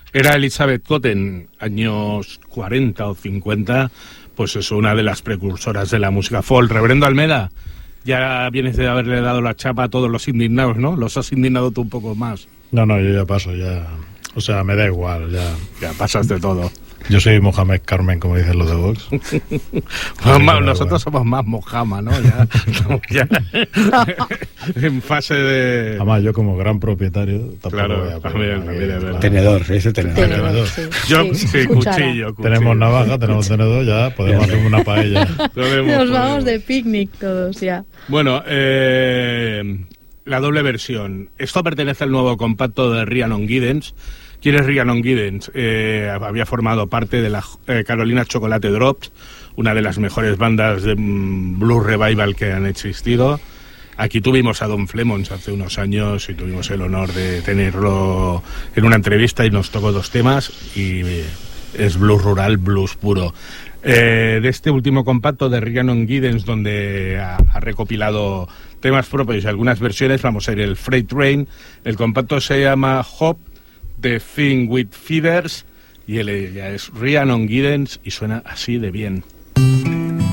Era Elizabeth Cotten, años 40 o 50, pues eso, una de las precursoras de la música folk. Reverendo Almeda, ya vienes de haberle dado la chapa a todos los indignados, ¿no? ¿Los has indignado tú un poco más? No, yo ya paso, ya... O sea, me da igual, ya... Ya pasas de todo. Yo soy Mohamed Carmen, como dicen los de Vox. Nosotros somos más Mojama, ¿no? Ya, en fase de... Además, yo como gran propietario... Claro, también es verdad. Tenedor, se dice tenedor. Sí. Yo, sí, cuchillo. Tenemos navaja, tenemos tenedor, ya podemos hacer una paella. Nos vamos de picnic todos ya. Bueno, la doble versión. Esto pertenece al nuevo compacto de Rhiannon Giddens. ¿Quién es Rhiannon Giddens? Había formado parte de la Carolina Chocolate Drops, una de las mejores bandas de blues revival que han existido. Aquí tuvimos a Don Flemons hace unos años y tuvimos el honor de tenerlo en una entrevista y nos tocó 2 temas y es blues rural, blues puro. De este último compacto de Rhiannon Giddens, donde ha recopilado temas propios y algunas versiones, vamos a ir el Freight Train. El compacto se llama Hop, The Thing with Feathers, y ella es Rhiannon Giddens y suena así de bien.